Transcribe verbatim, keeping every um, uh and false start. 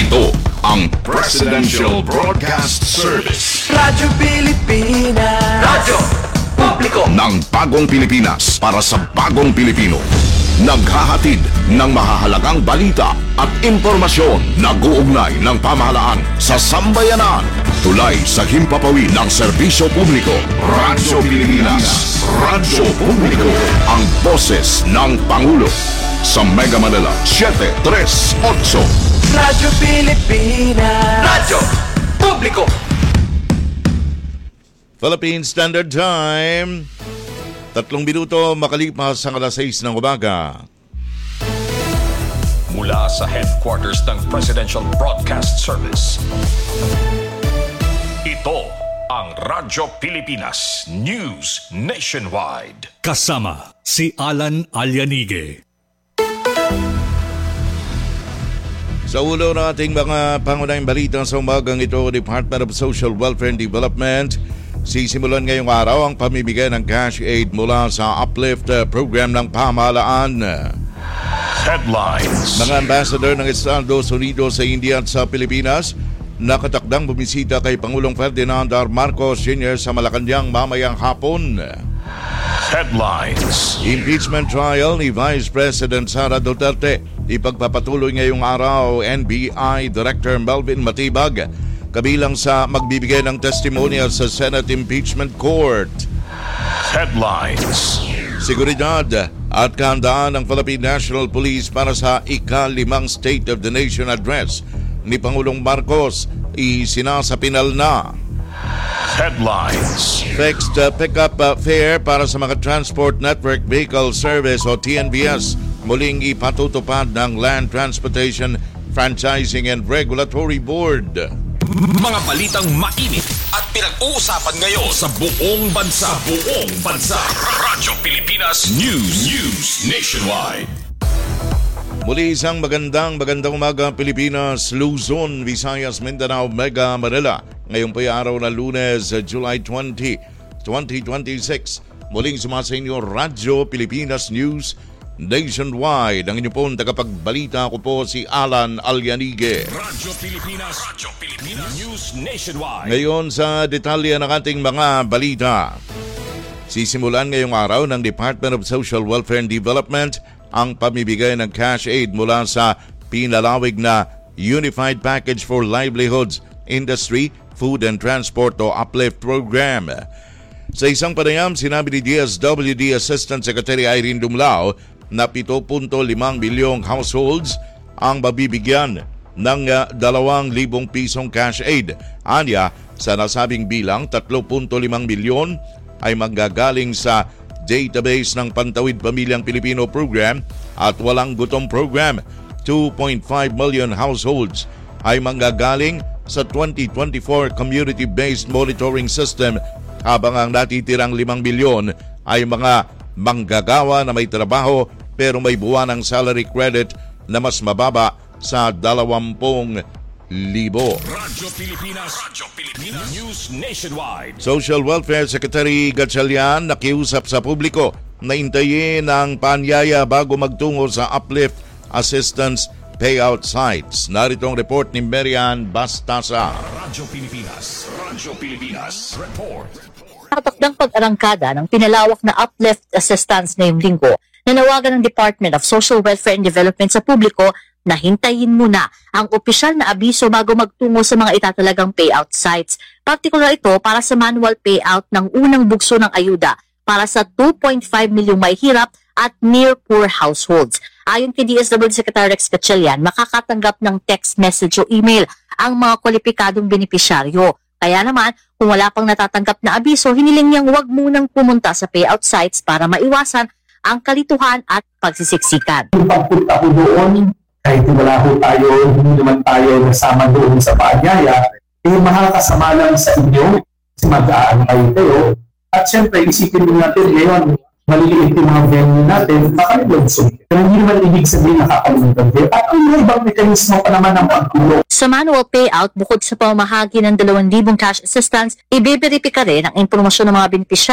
Ito ang Presidential Broadcast Service. Radyo Pilipinas. Radyo Publiko ng Bagong Pilipinas para sa Bagong Pilipino. Naghahatid ng mahahalagang balita at impormasyon na guugnay ng pamahalaan sa sambayanan. Tulay sa himpapawid ng serbisyo publiko. Radyo Pilipinas. Radyo Publiko. Ang boses ng Pangulo. Sa Mega Manila, seven three eight. Radyo Pilipinas. Radyo Publiko. Philippine Standard Time. Tatlong minuto makalipas ang alas sais ng umaga. Mula sa headquarters ng Presidential Broadcast Service. Ito ang Radyo Pilipinas News Nationwide. Kasama si Alan Alyanige. Sa ulo ng ating mga pangunahing balita sa umagang ito, Department of Social Welfare and Development, sisimulan ngayong araw ang pamimigay ng cash aid mula sa Uplift program ng pamahalaan. Headlines. Mga ambassador ng Estados Unidos sa India at sa Pilipinas nakatakdang bumisita kay Pangulong Ferdinand R. Marcos Junior sa Malacanang mamayang hapon. Headlines. Impeachment trial ni Vice President Sara Duterte. Ipagpapatuloy ngayong araw N B I Director Melvin Matibag kabilang sa magbibigay ng testimonial sa Senate Impeachment Court. Headlines. Seguridad at kahandaan ng Philippine National Police para sa ika-limang State of the Nation Address ni Pangulong Marcos isinasapinal na. Headlines. Fixed uh, pickup uh, fare para sa mga Transport Network Vehicle Service o T N V S muling ipatutupad ng Land Transportation Franchising and Regulatory Board. Mga balitang mainit at pinag-uusapan ngayon sa buong bansa. Buong bansa. Radyo Pilipinas News. News Nationwide. Muli isang magandang magandang umaga Pilipinas, Luzon, Visayas, Mindanao, Mega Manila. Ngayon po ay araw na Lunes, July twentieth, twenty twenty-six. Muling sumasa inyo Radyo Pilipinas News Nationwide. Ang inyong pong tagapagbalita ko po si Alan Alyanige. Radyo Pilipinas. Radyo Pilipinas News Nationwide. Ngayon sa detalye ng ating mga balita. Sisimulan ngayong araw ng Department of Social Welfare and Development ang pamibigay ng cash aid mula sa pinalawig na Unified Package for Livelihoods, Industry, Food and Transport o Uplift Program. Sa isang panayam, sinabi ni D S W D Assistant Secretary Irene Dumlao na seven point five milyong households ang mabibigyan ng dalawang libong pisong cash aid. Anya, sa nasabing bilang, three point five milyon ay manggagaling sa Database ng Pantawid Pamilyang Pilipino Program at Walang Gutom Program. two point five million households ay manggagaling sa twenty twenty-four Community-Based Monitoring System habang ang natitirang limang milyon ay mga manggagawa na may trabaho pero may buwan ng salary credit na mas mababa sa dalawampung libo. Radyo Pilipinas. Radyo Pilipinas News Nationwide. Social Welfare Secretary Gatchalian nakiusap sa publiko na intayin ang paanyaya bago magtungo sa Uplift Assistance Payout Sites. Narito ang report ni Marian Bastasa. Radyo Pilipinas. Radyo Pilipinas. Report. Nakatakdang pag-arangkada ng pinalawak na Uplift Assistance ngayong linggo, nanawagan ng Department of Social Welfare and Development sa publiko na hintayin muna ang opisyal na abiso bago magtungo sa mga itatalagang payout sites. Partikular ito para sa manual payout ng unang bugso ng ayuda para sa two point five milyong mahihirap at near-poor households. Ayon kay D S W D Secretary Rex Gatchalian, makakatanggap ng text message o email ang mga kwalipikadong benepisyaryo. Kaya naman, kung wala pang natatanggap na abiso, hiniling niyang huwag munang pumunta sa payout sites para maiwasan ang kalituhan at pagsisiksikan. Kung pagpunta ko doon, kahit wala ho tayo, hindi naman tayo nasama doon sa paanyaya, eh makakasama lang sa inyo kasi mag-aangay kayo. At syempre, isipin mo natin ngayon, maliliit yung mga venue natin, nakalimutan. Pero hindi naman ibig sabihin nakakalimutan din. At ang mga ibang mekanismo pa naman ng pagtulong. Sa manual payout, bukod sa pamahagi ng dalawang libong cash assistance, ibeberipika rin ang impormasyon ng mga benepisya